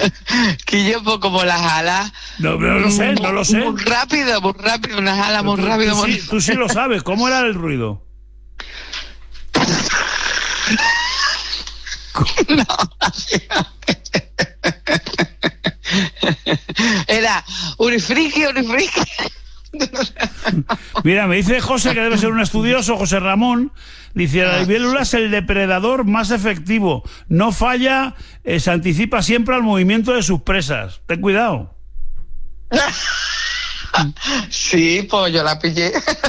Que yo pues, como las alas. No lo sé. Muy rápido, unas alas muy rápido. Tú sí lo sabes. ¿Cómo era el ruido? No, era urifriki. Mira, me dice José, que debe ser un estudioso, José Ramón, dice, la libélula es el depredador más efectivo, no falla, se anticipa siempre al movimiento de sus presas. Ten cuidado. Sí, pues yo la pillé.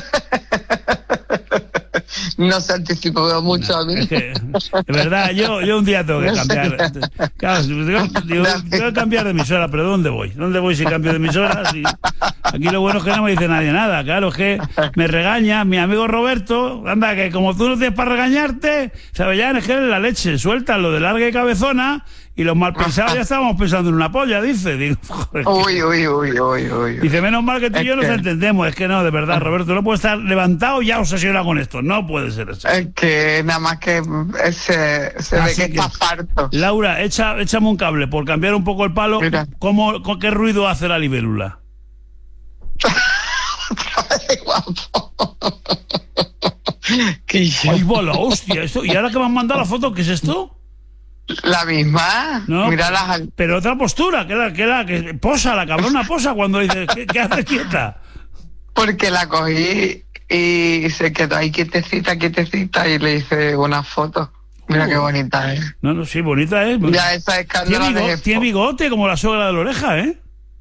No se anticipó mucho a mí. Es que, de verdad, yo un día tengo que cambiar. Claro, tengo que cambiar de emisora, pero ¿dónde voy? ¿Dónde voy si cambio de emisora? Si aquí lo bueno es que no me dice nadie nada. Claro, es que me regaña mi amigo Roberto. Anda, que como tú no tienes para regañarte, ¿sabes? Ya es que eres la leche. Suelta lo de larga y cabezona. Y los mal pensados ya estábamos pensando en una polla, dice. Digo, joder, uy. Dice, menos mal que tú y yo nos entendemos. Es que no, de verdad, Roberto, no puede estar levantado ya obsesionado con esto. No puede ser eso. Es que nada más que se ve que está farto. Laura, échame un cable por cambiar un poco el palo. ¿Con qué ruido hace la libélula? Guapo. Ay, bola, hostia. ¿Y ahora que me han mandado la foto, qué es esto? La misma, no, mírala. Pero otra postura, que posa, la cabrona posa cuando dice, ¿qué hace quieta? Porque la cogí y se quedó ahí quietecita y le hice una foto. Mira qué bonita es. No, sí, bonita es. Ya esa escándala tiene bigote como la suegra de la oreja, ¿eh?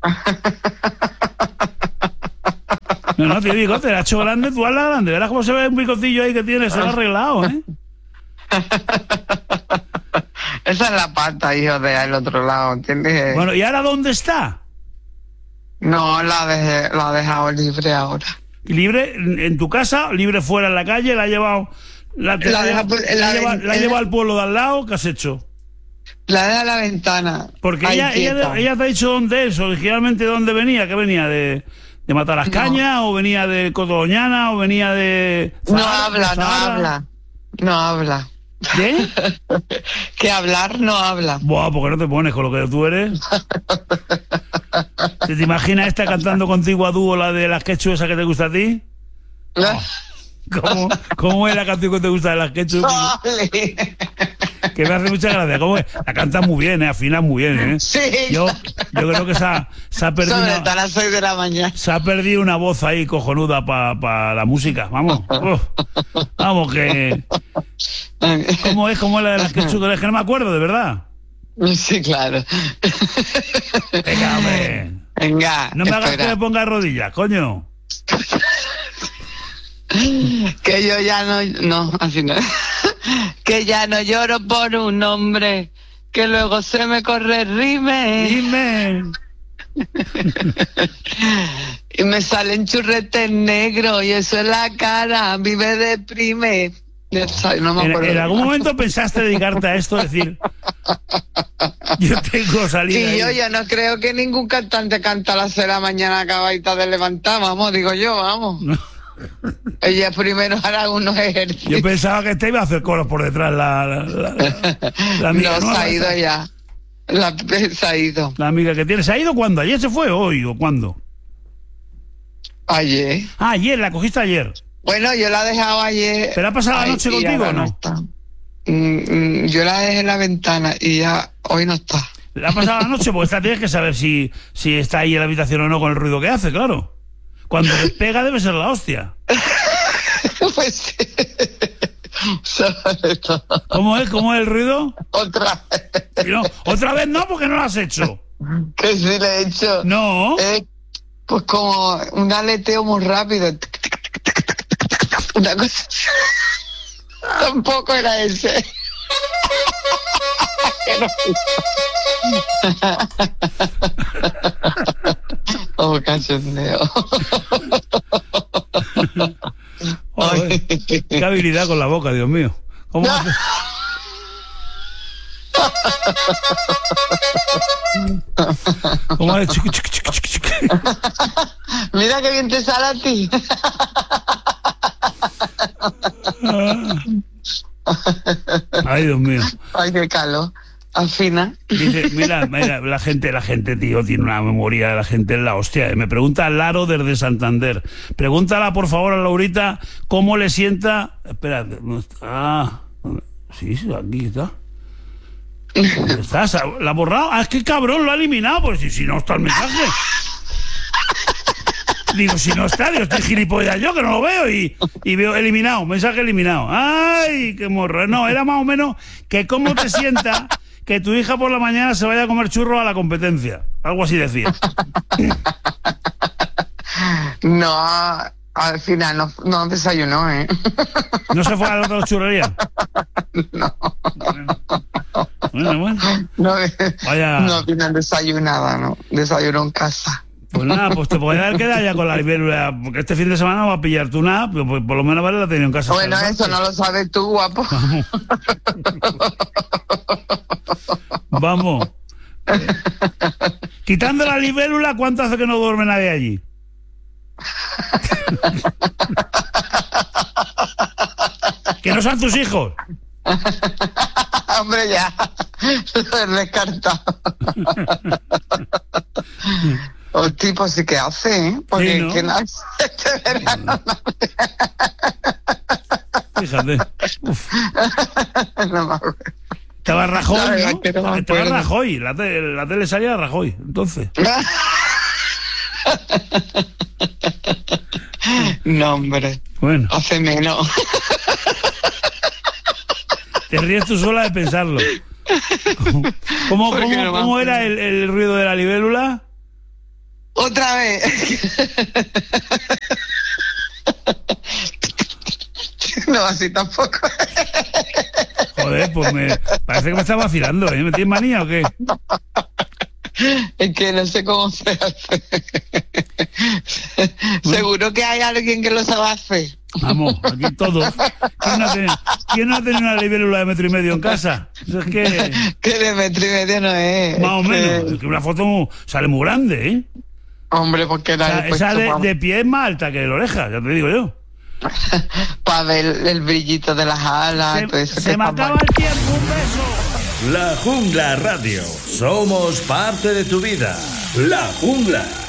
No, tiene bigote, la ha hecho grande, tú hazla grande. Verás cómo se ve un bigotillo ahí que tiene, se lo ha arreglado, ¿eh? Esa es la pata, hijo, de al otro lado, ¿entiendes? Bueno, ¿y ahora dónde está? No, la he dejado libre ahora. ¿Libre en tu casa? ¿Libre fuera en la calle? ¿La ha llevado? ¿La ha llevado al pueblo de al lado? ¿Qué has hecho? La deja a la ventana. Porque ella te ha dicho dónde es, originalmente dónde venía. ¿Qué venía? ¿De Matalascaña? ¿O venía de Cotoñana? ¿O venía de...? No habla. ¿Qué? Que hablar no habla. Buah, ¿por qué no te pones con lo que tú eres? ¿Te imaginas esta cantando contigo a dúo la de las Quechu, esa que te gusta a ti? Oh. ¿Cómo es la canción que te gusta de las Quechu? Que me hace mucha gracia. ¿Cómo es? La canta muy bien, afina muy bien, ¿eh? Sí. Yo creo que se ha perdido. Sobre todo a las 6 de la mañana. Se ha perdido una voz ahí cojonuda para la música. Vamos. Vamos, que. ¿Cómo es la de las Quechu? Que no me acuerdo, de verdad. Sí, claro. Venga, hombre. Venga. No me hagas que me ponga de rodillas, coño. Que yo ya no, así no. Que ya no lloro por un hombre, que luego se me corre el rime. Y me salen churretes negros y eso en la cara, a mí me deprime. No me acuerdo. ¿En algún momento pensaste dedicarte a esto? Decir, yo tengo salida. Y yo no creo que ningún cantante canta a las 6 de la mañana acabadita de levantar, vamos. No. Ella primero hará unos ejercicios. Yo pensaba que te iba a hacer coros por detrás la amiga. No, se ha ido ya. Se ha ido. La amiga que tienes. ¿Se ha ido cuándo? ¿Ayer se fue? ¿Hoy o cuándo? Ayer. Ayer, la cogiste ayer. Bueno, yo la he dejado ayer. ¿Pero ha pasado la noche contigo o no? Yo la dejé en la ventana y ya hoy no está. ¿La ha pasado la noche? Porque esta tienes que saber si está ahí en la habitación o no con el ruido que hace, claro. Cuando despega debe ser la hostia. Pues sí. ¿Cómo es el ruido? Otra vez. No, otra vez no, porque no lo has hecho. Que sí le he hecho. No. Pues como un aleteo muy rápido. Una cosa. Tampoco era ese. Oh, cachondeo. Qué habilidad con la boca, Dios mío. ¿Cómo hace? ¿Cómo hace? Mira qué bien te sale a ti. Ay, Dios mío. Ay, qué calor. al final. Dice, mira, la gente, tío, tiene una memoria de la gente en la hostia. Me pregunta Laro desde Santander. Pregúntala, por favor, a Laurita cómo le sienta. Espérate, no está. Sí, aquí está. ¿Dónde estás? ¿La ha borrado? Ah, es que cabrón, lo ha eliminado. Pues si no está el mensaje. Digo, si no está, yo estoy gilipollas yo, que no lo veo, y veo eliminado, mensaje eliminado. ¡Ay, qué morro! No, era más o menos que cómo te sienta que tu hija por la mañana se vaya a comer churros a la competencia. Algo así decía. No, al final no desayunó, ¿eh? ¿No se fue a la otra churrería? No. Bueno. No, Vaya. No tiene desayunada, ¿no? Desayunó en casa. Pues nada, pues te podría haber quedado ya con la libélula, porque este fin de semana no va a pillar tú nada, pero pues por lo menos vale la tenido en casa. Bueno, eso no lo sabes tú, guapo. Vamos. Quitando la libélula, ¿cuánto hace que no duerme nadie allí? Que no sean tus hijos. Hombre, ya. Lo he descartado. O tipo sí que hace, ¿eh? Porque sí, ¿no? que no este verano no. Fíjate. Uf. No me acuerdo. Estaba Rajoy, ¿no? Estaba acuerdo. Rajoy. La tele salía Rajoy, entonces. No, hombre. Bueno. Hace menos. Te ríes tú sola de pensarlo. ¿Cómo era el ruido de la libélula? Otra vez. No, así tampoco. Joder, pues parece que me está vacilando, ¿eh? ¿Me tienes manía o qué? Es que no sé cómo se hace. Seguro que hay alguien que lo sabe hacer. Vamos, aquí todos. ¿Quién no ha tenido una libélula de 1,5 metros en casa? Eso es que... Que de 1,5 metros no es. Más o menos. Es que una foto sale muy grande, ¿eh? Hombre, porque esa de pie es más alta que de la oreja, ya te digo yo. Para ver el brillito de las alas. Se me acaba el tiempo, un beso. La Jungla Radio. Somos parte de tu vida. La Jungla.